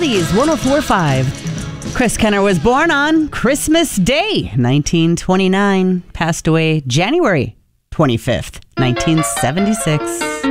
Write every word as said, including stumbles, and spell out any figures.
Oldies one oh four point five. Chris Kenner was born on Christmas Day, nineteen twenty-nine. Passed away January twenty-fifth, nineteen seventy-six.